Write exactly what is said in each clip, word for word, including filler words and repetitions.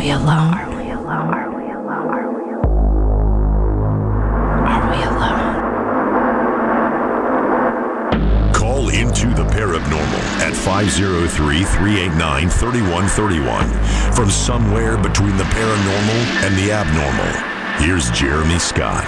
we alone? Are we alone? Are we alone? Are we alone? Are we alone? Call into the paranormal at five oh three, three eight nine, three one three one. From somewhere between the paranormal and the abnormal, here's Jeremy Scott.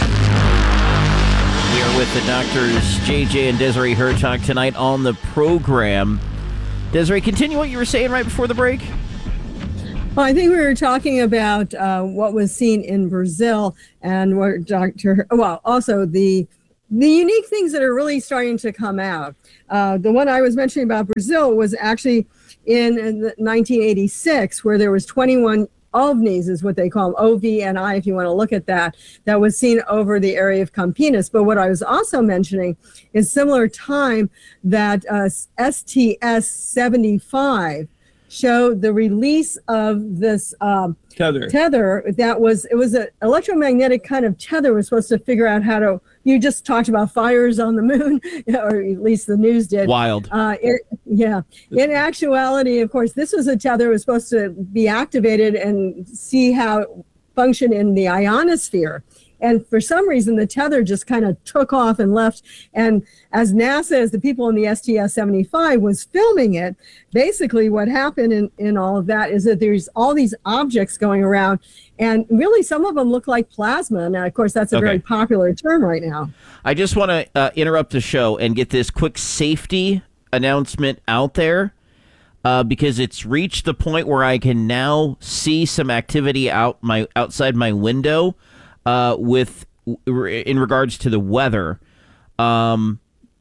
We are with the doctors J J and Desiree Hurtak tonight on the program. Desiree, continue what you were saying right before the break. Well, I think we were talking about uh, what was seen in Brazil and what Doctor Well, also the the unique things that are really starting to come out. Uh, the one I was mentioning about Brazil was actually in, in nineteen eighty-six, where there was twenty-one ovnis, is what they call them, O V N I, if you want to look at that, that was seen over the area of Campinas. But what I was also mentioning is similar time that uh, S T S seventy-five showed the release of this um, tether. tether that was, it was an electromagnetic kind of tether, was supposed to figure out how to, you just talked about fires on the moon, or at least the news did. Wild. Uh, it, yeah. In actuality, of course, this was a tether that was supposed to be activated and see how it functioned in the ionosphere. And for some reason, the tether just kind of took off and left. And as NASA, as the people in the S T S seventy-five was filming it, basically what happened in, in all of that is that there's all these objects going around. And really, some of them look like plasma. Now, of course, that's a Okay. very popular term right now. I just want to uh, interrupt the show and get this quick safety announcement out there uh, because it's reached the point where I can now see some activity out my outside my window. Uh, with in regards to the weather, um,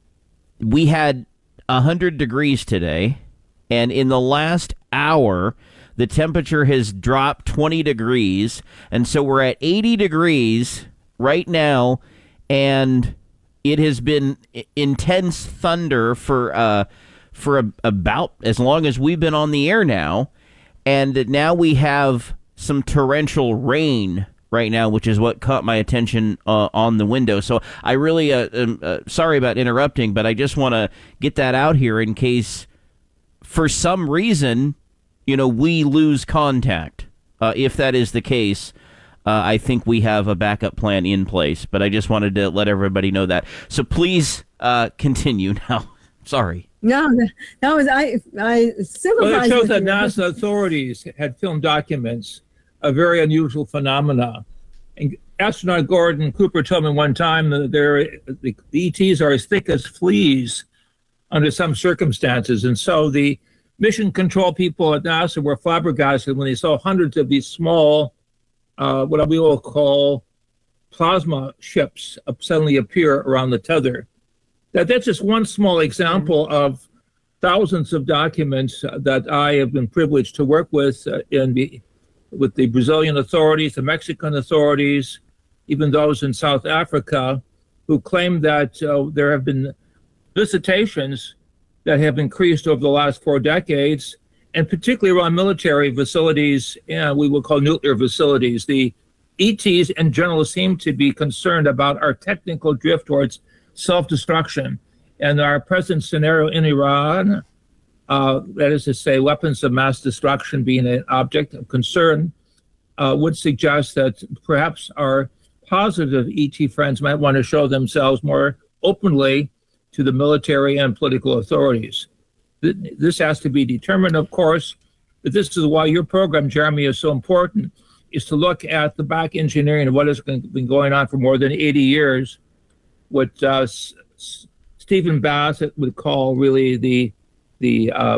we had one hundred degrees today, and in the last hour, the temperature has dropped twenty degrees, and so we're at eighty degrees right now, and it has been intense thunder for uh, for a, about as long as we've been on the air now, and now we have some torrential rain right now, which is what caught my attention uh, on the window. So I really, uh, am uh, sorry about interrupting, but I just want to get that out here in case, for some reason, you know, we lose contact. Uh, if that is the case, uh, I think we have a backup plan in place. But I just wanted to let everybody know that. So please uh, continue now. Sorry. No, that was, I, I sympathize Well, it shows with that you. NASA authorities had filmed documents, a very unusual phenomena. And astronaut Gordon Cooper told me one time that there, the, the E Ts are as thick as fleas under some circumstances. And so the mission control people at NASA were flabbergasted when they saw hundreds of these small, uh, what we will call plasma ships suddenly appear around the tether. That, that's just one small example of thousands of documents uh, that I have been privileged to work with uh, in the with the Brazilian authorities, the Mexican authorities, even those in South Africa, who claim that uh, there have been visitations that have increased over the last four decades, and particularly around military facilities, and we will call nuclear facilities. The E Ts in general seem to be concerned about our technical drift towards self-destruction. And our present scenario in Iran, Uh, that is to say, weapons of mass destruction being an object of concern, uh, would suggest that perhaps our positive E T friends might want to show themselves more openly to the military and political authorities. Th- this has to be determined, of course, but this is why your program, Jeremy, is so important, is to look at the back engineering of what has been going on for more than eighty years, what uh, S- S- Stephen Bassett would call really the the uh,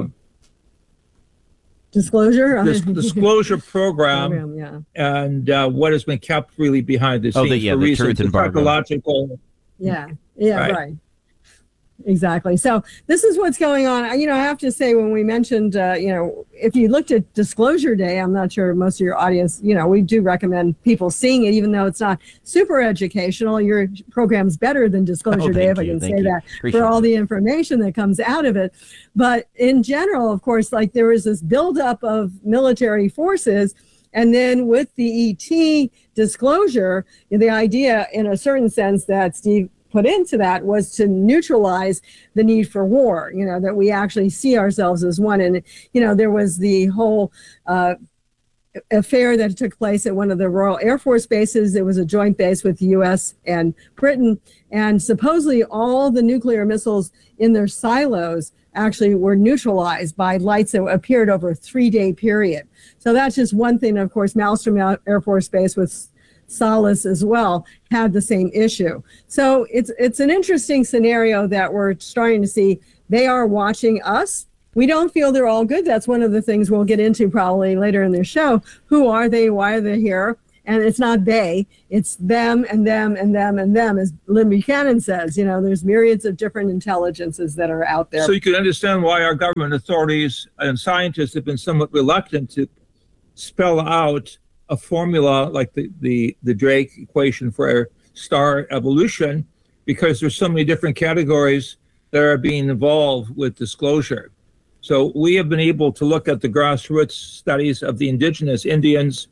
disclosure this disclosure program, program yeah. and uh, what has been kept really behind the Oh, scenes the- yeah, for the reasons truth of embargo. psychological. Yeah, yeah, Right. right. Exactly. So this is what's going on. You know, I have to say, when we mentioned, uh, you know, if you looked at Disclosure Day, I'm not sure most of your audience, you know, we do recommend people seeing it, even though it's not super educational. Your program's better than Disclosure Oh, Day, if thank I you, can thank say you. that, Appreciate for all that. the information that comes out of it. But in general, of course, like there was this buildup of military forces. And then with the E T disclosure, the idea, in a certain sense, that Steve put into that was to neutralize the need for war, you know, that we actually see ourselves as one. And, you know, there was the whole uh, affair that took place at one of the Royal Air Force bases. It was a joint base with the U S and Britain. And supposedly all the nuclear missiles in their silos actually were neutralized by lights that appeared over a three-day period. So that's just one thing. Of course, Malmstrom Air Force Base with Solace as well had the same issue. So it's it's an interesting scenario that we're starting to see. They are watching us. We don't feel they're all good. That's one of the things we'll get into probably later in the show. Who are they? Why are they here? And it's not they, it's them and them and them and them, as Lynn Buchanan says. You know, there's myriads of different intelligences that are out there. So you can understand why our government authorities and scientists have been somewhat reluctant to spell out a formula like the, the, the Drake equation for star evolution, because there's so many different categories that are being involved with disclosure. So we have been able to look at the grassroots studies of the indigenous Indians,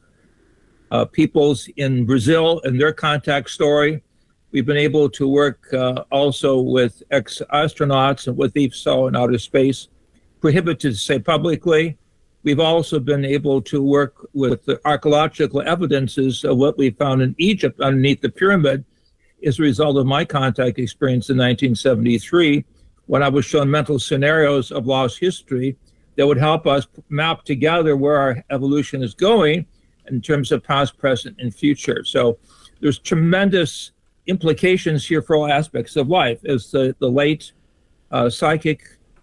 Uh, peoples in Brazil and their contact story. We've been able to work uh, also with ex-astronauts and with E F S O in outer space, prohibited to say publicly. We've also been able to work with the archaeological evidences of what we found in Egypt underneath the pyramid as a result of my contact experience in nineteen seventy-three, when I was shown mental scenarios of lost history that would help us map together where our evolution is going in terms of past, present, and future. So there's tremendous implications here for all aspects of life. As the, the late uh, psychic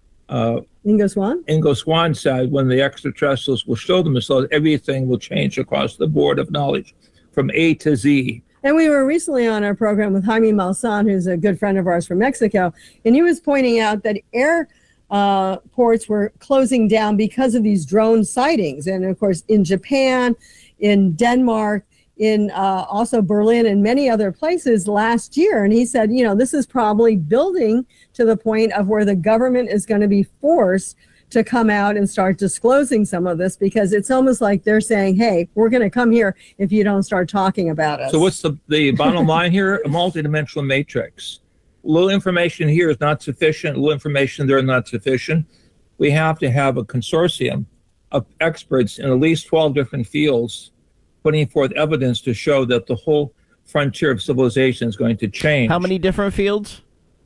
uh, Ingo Swann? Ingo Swann said, when the extraterrestrials will show themselves, everything will change across the board of knowledge from A to Z. And we were recently on our program with Jaime Malsan, who's a good friend of ours from Mexico, and he was pointing out that air uh, ports were closing down because of these drone sightings. And of course, in Japan, in Denmark, in uh, also Berlin and many other places last year. And he said, you know, this is probably building to the point of where the government is going to be forced to come out and start disclosing some of this, because it's almost like they're saying, hey, we're going to come here if you don't start talking about us. So what's the, the bottom line here? A multidimensional matrix. Little information here is not sufficient. Little information there is not sufficient. We have to have a consortium of experts in at least twelve different fields putting forth evidence to show that the whole frontier of civilization is going to change. How many different fields?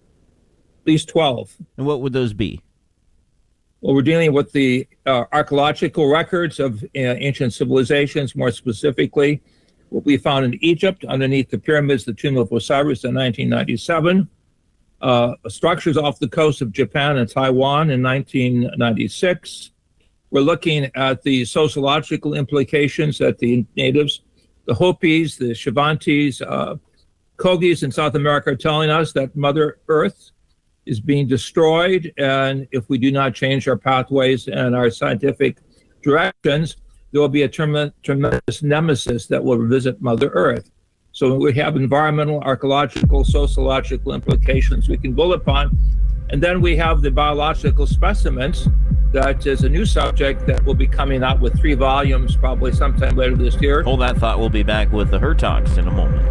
At least twelve. And what would those be? Well, we're dealing with the uh, archaeological records of uh, ancient civilizations, more specifically what we found in Egypt underneath the pyramids, the tomb of Osiris in nineteen ninety-seven, uh, structures off the coast of Japan and Taiwan in nineteen ninety-six. We're looking at the sociological implications that the natives, the Hopis, the Shavantes, uh, Kogis in South America are telling us that Mother Earth is being destroyed. And if we do not change our pathways and our scientific directions, there will be a trem- tremendous nemesis that will visit Mother Earth. So we have environmental, archaeological, sociological implications we can build upon. And then we have the biological specimens. That is a new subject that will be coming out with three volumes probably sometime later this year. Hold that thought. We'll be back with the Her Talks in a moment.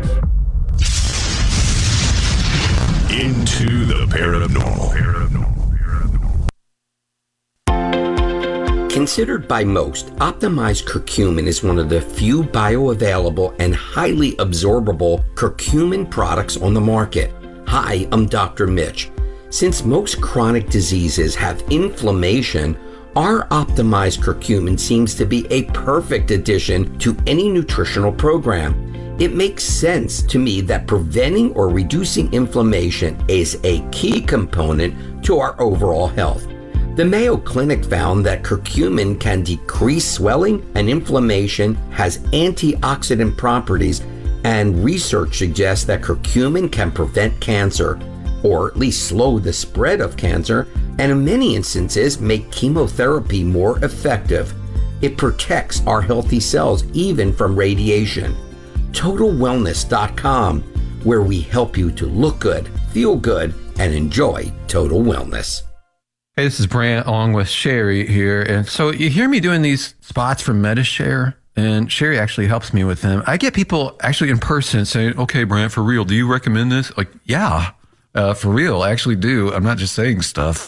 Into the paranormal. Considered by most, optimized curcumin is one of the few bioavailable and highly absorbable curcumin products on the market. Hi, I'm Doctor Mitch. Since most chronic diseases have inflammation, our optimized curcumin seems to be a perfect addition to any nutritional program. It makes sense to me that preventing or reducing inflammation is a key component to our overall health. The Mayo Clinic found that curcumin can decrease swelling and inflammation, has antioxidant properties, and research suggests that curcumin can prevent cancer, or at least slow the spread of cancer, and in many instances make chemotherapy more effective. It protects our healthy cells even from radiation. Total Wellness dot com, where we help you to look good, feel good, and enjoy total wellness. Hey, this is Brant along with Sherry here. And so you hear me doing these spots for MediShare, and Sherry actually helps me with them. I get people actually in person saying, okay, Brant, for real, do you recommend this? Like, yeah. Uh, for real, I actually do. I'm not just saying stuff.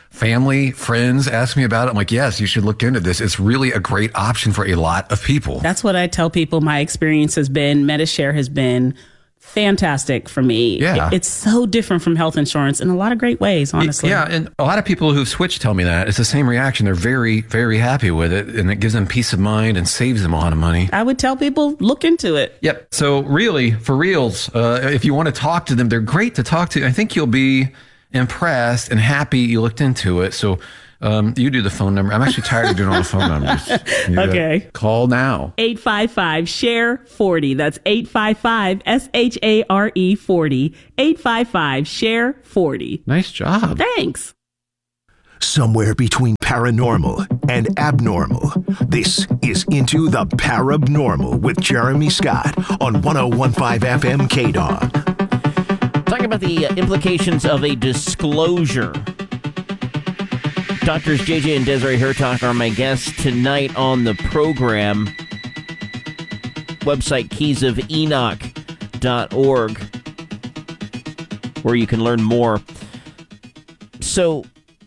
family, friends ask me about it. I'm like, yes, you should look into this. It's really a great option for a lot of people. That's what I tell people. My experience has been, Medi-Share has been fantastic for me. Yeah. It's so different from health insurance in a lot of great ways, honestly. Yeah, and a lot of people who've switched tell me that. It's the same reaction. They're very, very happy with it, and it gives them peace of mind and saves them a lot of money. I would tell people, look into it. Yep. So really, for reals, uh, if you want to talk to them, they're great to talk to. I think you'll be impressed and happy you looked into it. So um, you do the phone number. I'm actually tired of doing all the phone numbers. You Okay. gotta call now. eight five five, share forty. That's eight five five, S H A R E forty. eight five five, share forty. Nice job. Thanks. Somewhere between paranormal and abnormal, this is Into the Parabnormal with Jeremy Scott on one oh one point five F M K D O G. Talking about the uh, implications of a disclosure. Doctors J J and Desiree Hertalk are my guests tonight on the program. Website keys of enoch dot org, where you can learn more. So,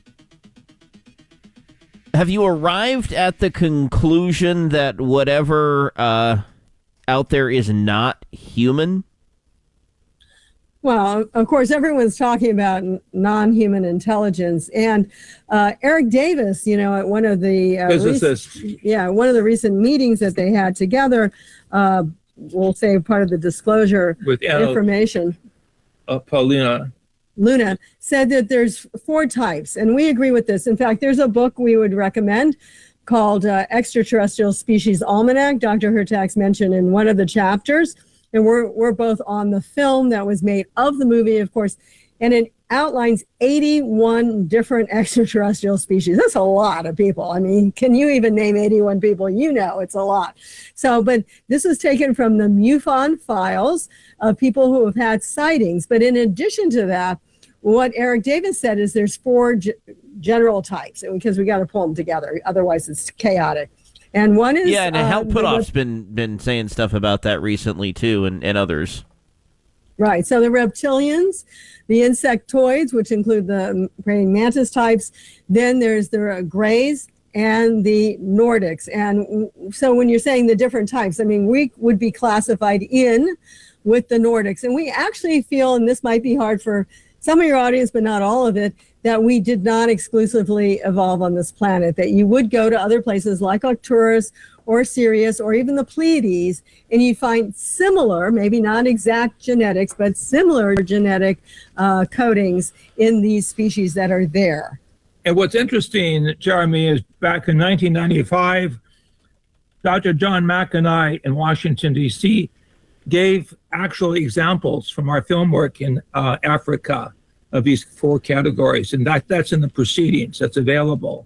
have you arrived at the conclusion that whatever uh, out there is not human? Well, of course, everyone's talking about non-human intelligence, and uh, Eric Davis, you know, at one of the uh, rec- yeah, one of the recent meetings that they had together, uh, we'll say part of the disclosure with Anna, information. Uh, Paulina Luna said that there's four types, and we agree with this. In fact, there's a book we would recommend called uh, Extraterrestrial Species Almanac. Doctor Hertax mentioned in one of the chapters. And we're we're both on the film that was made of the movie, of course, and it outlines eighty-one different extraterrestrial species. That's a lot of people. I mean, can you even name eighty-one people? You know, it's a lot. So, but this is taken from the MUFON files of people who have had sightings. But in addition to that, what Eric Davis said is there's four g- general types, because we got to pull them together. Otherwise, it's chaotic. And one is yeah, and uh, Hal Puthoff's the, been been saying stuff about that recently too, and, and others. Right. So the reptilians, the insectoids, which include the praying mantis types. Then there's the grays and the Nordics. And so when you're saying the different types, I mean, we would be classified in with the Nordics, and we actually feel, and this might be hard for some of your audience, but not all of it, that we did not exclusively evolve on this planet, that you would go to other places like Arcturus or Sirius or even the Pleiades, and you find similar, maybe not exact genetics, but similar genetic uh, codings in these species that are there. And what's interesting, Jeremy, is back in nineteen ninety-five, Doctor John McAnally in Washington, D C, gave actual examples from our film work in uh, Africa of these four categories, and that that's in the proceedings. That's available.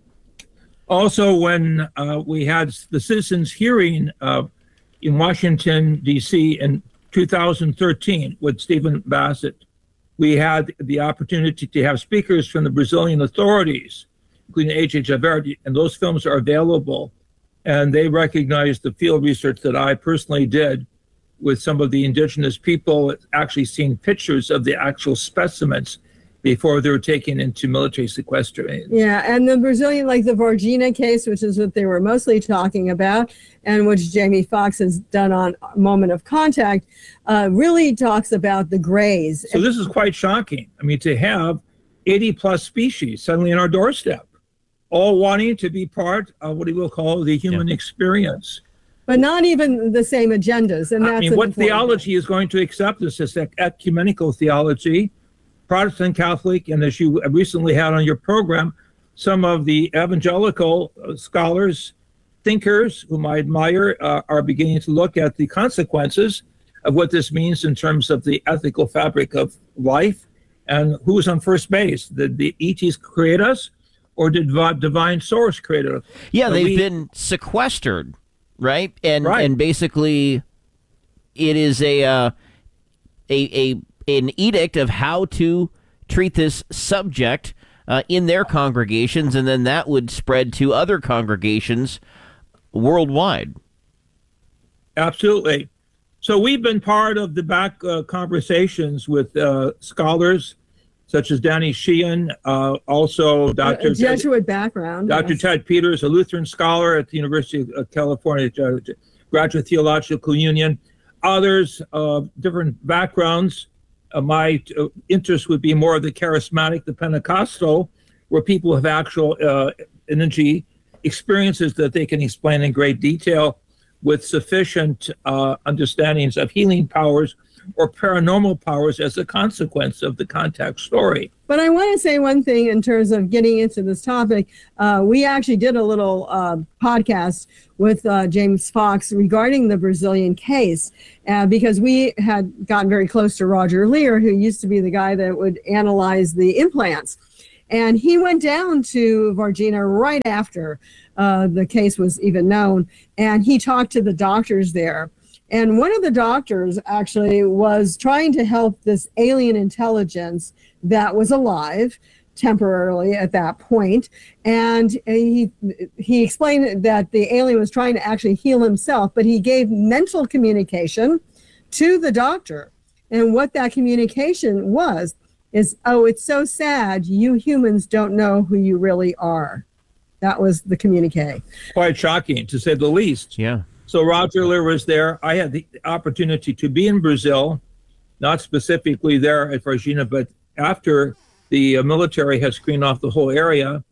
Also, when uh, we had the citizens' hearing uh, in Washington, D C in two thousand thirteen with Stephen Bassett, we had the opportunity to have speakers from the Brazilian authorities, including A J Javert, and those films are available. And they recognized the field research that I personally did with some of the indigenous people, actually seeing pictures of the actual specimens before they were taken into military sequestration. Yeah, and the Brazilian, like the Varginha case, which is what they were mostly talking about, and which Jamie Foxx has done on Moment of Contact, uh, really talks about the grays. So this is quite shocking. I mean, to have eighty plus species suddenly in our doorstep, all wanting to be part of what we will call the human yeah. experience. But not even the same agendas. And that's I mean, what theology thing. is going to accept this is ecumenical theology, Protestant, Catholic, and as you recently had on your program, some of the evangelical scholars, thinkers, whom I admire, uh, are beginning to look at the consequences of what this means in terms of the ethical fabric of life and who's on first base. Did the E Ts create us, or did divine source create us? Yeah, so they've we, been sequestered, right? And right. and basically, it is a uh, a a an edict of how to treat this subject uh, in their congregations, and then that would spread to other congregations worldwide. Absolutely. So we've been part of the back uh, conversations with uh, scholars such as Danny Sheehan, uh, also Doctor A Jesuit background. Doctor Yes. Ted Peters, a Lutheran scholar at the University of California uh, Graduate Theological Union. Others, uh, different backgrounds. Uh, my uh, interest would be more of the charismatic, the Pentecostal, where people have actual uh, energy experiences that they can explain in great detail with sufficient uh, understandings of healing powers or paranormal powers as a consequence of the contact story. But I want to say one thing in terms of getting into this topic. Uh, we actually did a little uh, podcast with uh, James Fox regarding the Brazilian case uh, because we had gotten very close to Roger Lear, who used to be the guy that would analyze the implants. And he went down to Varginha right after uh, the case was even known, and he talked to the doctors there. And one of the doctors actually was trying to help this alien intelligence that was alive temporarily at that point. And he he explained that the alien was trying to actually heal himself, but he gave mental communication to the doctor. And what that communication was is, oh, it's so sad, you humans don't know who you really are. That was the communique. Quite shocking, to say the least. Yeah. So Roger Lear was there. I had the opportunity to be in Brazil, not specifically there at Varginha, but after the uh, military had screened off the whole area.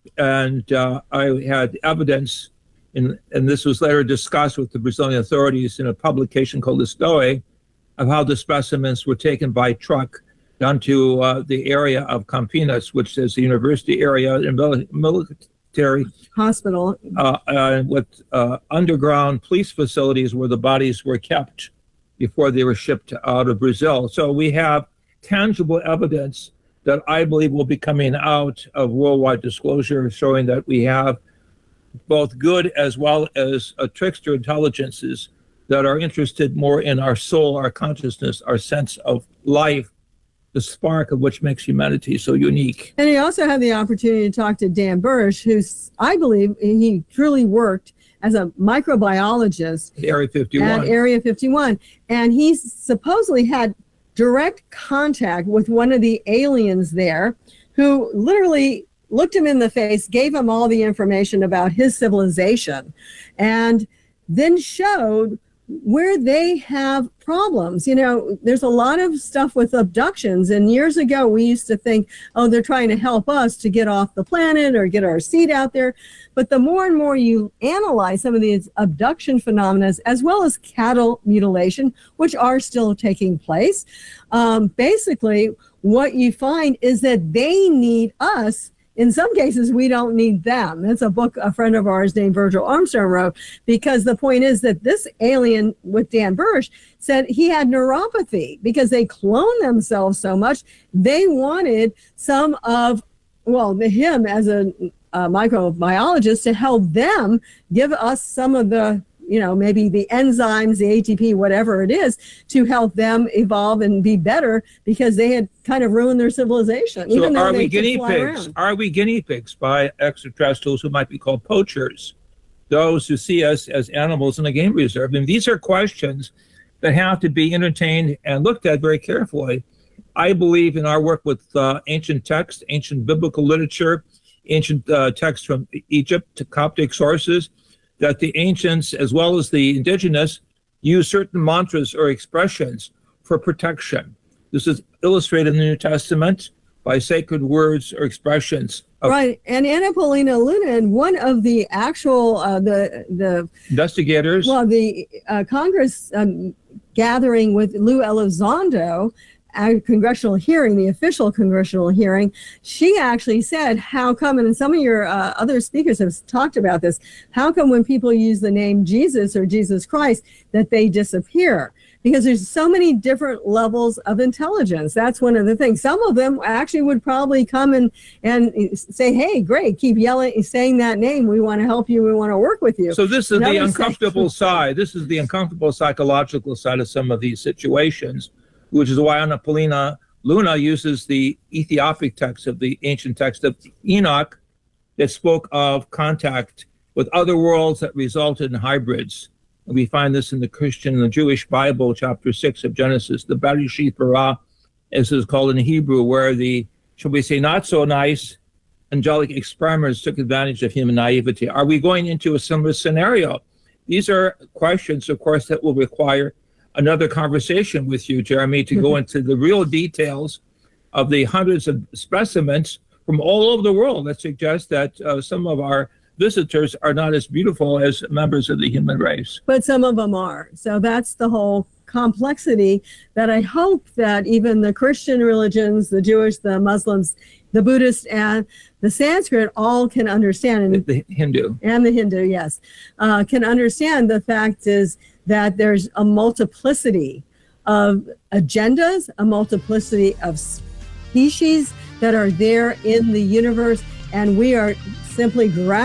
And uh, I had evidence, in, and this was later discussed with the Brazilian authorities in a publication called Listoe, of how the specimens were taken by truck down to uh, the area of Campinas, which is the university area and mil- military hospital, uh, uh, with uh, underground police facilities where the bodies were kept before they were shipped out of Brazil. So we have tangible evidence that I believe will be coming out of worldwide disclosure, showing that we have both good as well as uh, trickster intelligences that are interested more in our soul, our consciousness, our sense of life, the spark of which makes humanity so unique. And he also had the opportunity to talk to Dan Burrish, who's, I believe, he truly worked as a microbiologist at Area fifty-one. At Area fifty-one. And he supposedly had direct contact with one of the aliens there who literally looked him in the face, gave him all the information about his civilization, and then showed where they have problems. You know, there's a lot of stuff with abductions. And years ago, we used to think, oh, they're trying to help us to get off the planet or get our seed out there. But the more and more you analyze some of these abduction phenomena, as well as cattle mutilation, which are still taking place, um, basically what you find is that they need us. In some cases, we don't need them. That's a book a friend of ours named Virgil Armstrong wrote, because the point is that this alien with Dan Burrish said he had neuropathy because they clone themselves so much. They wanted some of, well, the, him as a, a microbiologist to help them give us some of the, you know, maybe the enzymes, the A T P, whatever it is, to help them evolve and be better because they had kind of ruined their civilization. So even though are they we could guinea fly pigs? around. Are we guinea pigs by extraterrestrials who might be called poachers? Those who see us as animals in a game reserve? And these are questions that have to be entertained and looked at very carefully. I believe in our work with uh, ancient texts, ancient biblical literature, ancient uh, texts from Egypt to Coptic sources, that the ancients, as well as the indigenous, use certain mantras or expressions for protection. This is illustrated in the New Testament by sacred words or expressions. Of Right, and Anna Paulina Luna, one of the actual, uh, the, the investigators. well, the uh, Congress um, gathering with Lou Elizondo, a congressional hearing, the official congressional hearing, she actually said, how come, and some of your uh, other speakers have talked about this, how come when people use the name Jesus or Jesus Christ that they disappear? Because there's so many different levels of intelligence. That's one of the things. Some of them actually would probably come and, and say, hey, great, keep yelling, saying that name. We want to help you. We want to work with you. So this is And the others say- uncomfortable side. This is the uncomfortable psychological side of some of these situations, which is why Anna Paulina Luna uses the Ethiopic text of the ancient text of Enoch that spoke of contact with other worlds that resulted in hybrids. We find this in the Christian and the Jewish Bible, chapter six of Genesis, the Bereshit Bara, as is called in Hebrew, where the, shall we say, not so nice angelic experimenters took advantage of human naivety. Are we going into a similar scenario? These are questions, of course, that will require another conversation with you, Jeremy, to go into the real details of the hundreds of specimens from all over the world that suggest that uh, some of our visitors are not as beautiful as members of the human race. But some of them are. So that's the whole complexity that I hope that even the Christian religions, the Jewish, the Muslims, the Buddhist, and the Sanskrit all can understand. And the Hindu. And the Hindu, yes, uh, can understand. The fact is that there's a multiplicity of agendas, a multiplicity of species that are there in the universe, and we are simply grasping